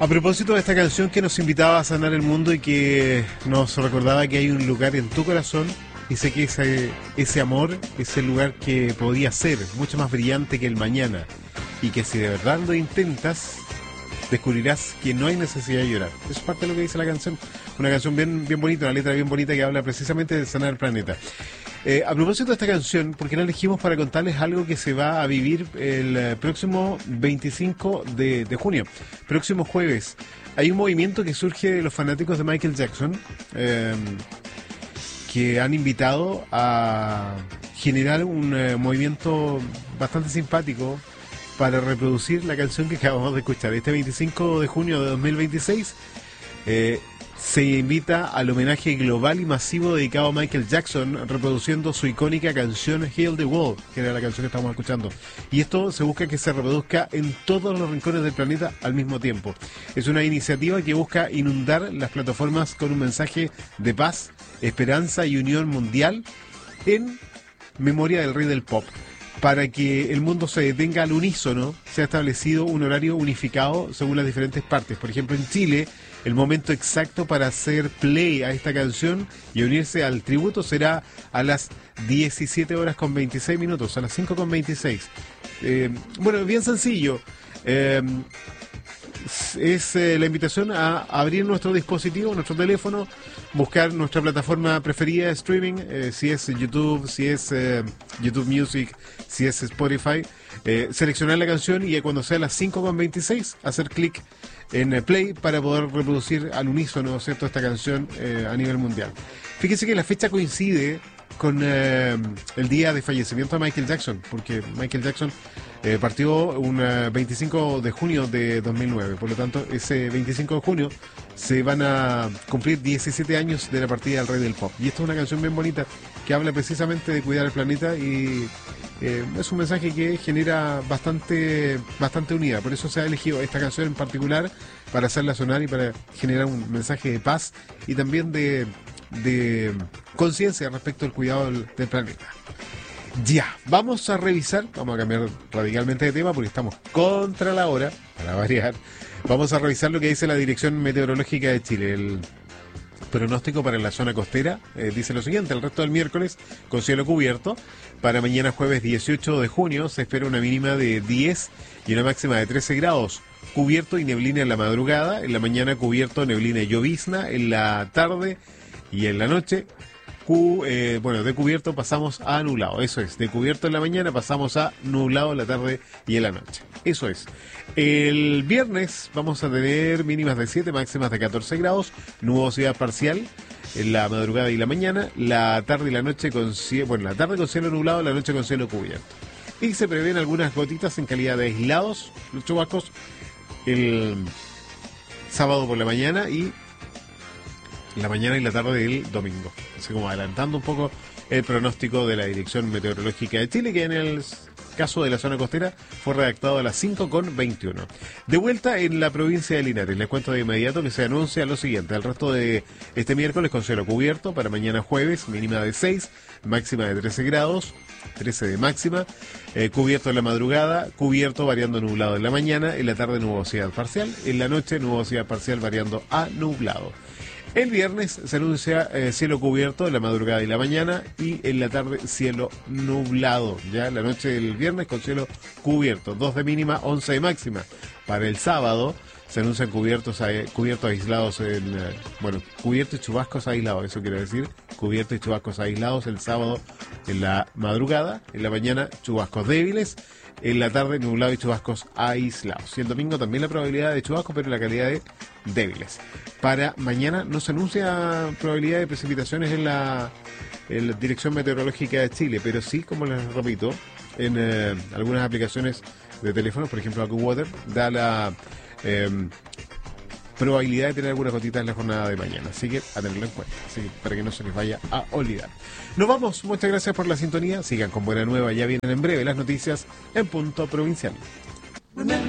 A propósito de esta canción que nos invitaba a sanar el mundo y que nos recordaba que hay un lugar en tu corazón, y sé que ese amor es el lugar que podía ser mucho más brillante que el mañana, y que si de verdad lo intentas, descubrirás que no hay necesidad de llorar. Eso es parte de lo que dice la canción. Una canción bien bonita, una letra bien bonita que habla precisamente de sanar el planeta. A propósito de esta canción, ¿por qué la elegimos para contarles algo que se va a vivir el próximo 25 de junio? Próximo jueves. Hay un movimiento que surge de los fanáticos de Michael Jackson, que han invitado a generar un movimiento bastante simpático para reproducir la canción que acabamos de escuchar. Este 25 de junio de 2026 se invita al homenaje global y masivo dedicado a Michael Jackson, reproduciendo su icónica canción Heal the World, que era la canción que estamos escuchando. Y esto se busca que se reproduzca en todos los rincones del planeta al mismo tiempo. Es una iniciativa que busca inundar las plataformas con un mensaje de paz, esperanza y unión mundial en memoria del rey del pop. Para que el mundo se detenga al unísono, se ha establecido un horario unificado según las diferentes partes. Por ejemplo, en Chile, el momento exacto para hacer play a esta canción y unirse al tributo será a las 17 horas con 26 minutos, a las 5 con 26. Bueno, bien sencillo. Es la invitación a abrir nuestro dispositivo, nuestro teléfono, buscar nuestra plataforma preferida de streaming, si es YouTube, si es YouTube Music, si es Spotify, seleccionar la canción y cuando sea las 5:26 hacer clic en play para poder reproducir al unísono, ¿cierto?, esta canción a nivel mundial. Fíjese que la fecha coincide con el día de fallecimiento de Michael Jackson, porque Michael Jackson partió un 25 de junio de 2009, por lo tanto ese 25 de junio se van a cumplir 17 años de la partida del rey del pop, y esta es una canción bien bonita que habla precisamente de cuidar el planeta y es un mensaje que genera bastante unidad. Por eso se ha elegido esta canción en particular para hacerla sonar y para generar un mensaje de paz y también de conciencia respecto al cuidado del planeta. Ya, vamos a revisar, vamos a cambiar radicalmente de tema porque estamos contra la hora, para variar. Vamos a revisar lo que dice la Dirección Meteorológica de Chile. El pronóstico para la zona costera dice lo siguiente: el resto del miércoles con cielo cubierto. Para mañana jueves 18 de junio se espera una mínima de 10 y una máxima de 13 grados. Cubierto y neblina en la madrugada, en la mañana cubierto, neblina y llovizna, en la tarde y en la noche. De cubierto pasamos a nublado, eso es, de cubierto en la mañana pasamos a nublado en la tarde y en la noche, eso es. El viernes vamos a tener mínimas de 7, máximas de 14 grados, nubosidad parcial en la madrugada y la mañana, la tarde y la noche con cielo, la tarde con cielo nublado, la noche con cielo cubierto. Y se prevén algunas gotitas en calidad de aislados, los chubascos, el sábado por la mañana y la mañana y la tarde del domingo. Así como adelantando un poco el pronóstico de la Dirección Meteorológica de Chile, que en el caso de la zona costera fue redactado a las 5:21. De vuelta en la provincia de Linares, les cuento de inmediato que se anuncia lo siguiente: el resto de este miércoles con cielo cubierto, para mañana jueves mínima de 6, máxima de 13 grados, 13 de máxima, cubierto en la madrugada, cubierto variando nublado en la mañana, en la tarde nubosidad parcial, en la noche nubosidad parcial variando a nublado. El viernes se anuncia cielo cubierto en la madrugada y la mañana y en la tarde cielo nublado. Ya en la noche del viernes con cielo cubierto, 2 de mínima, 11 de máxima. Para el sábado se anuncian cubiertos aislados, cubiertos y chubascos aislados, eso quiere decir, cubiertos y chubascos aislados el sábado en la madrugada, en la mañana chubascos débiles, en la tarde nublado y chubascos aislados. Y el domingo también la probabilidad de chubascos, pero la calidad de débiles. Para mañana no se anuncia probabilidad de precipitaciones en la Dirección Meteorológica de Chile, pero sí, como les repito, en algunas aplicaciones de teléfono, por ejemplo AccuWeather, da la probabilidad de tener algunas gotitas en la jornada de mañana, así que a tenerlo en cuenta, así que para que no se les vaya a olvidar. Nos vamos, muchas gracias por la sintonía, sigan con Buena Nueva, ya vienen en breve las noticias en Punto Provincial.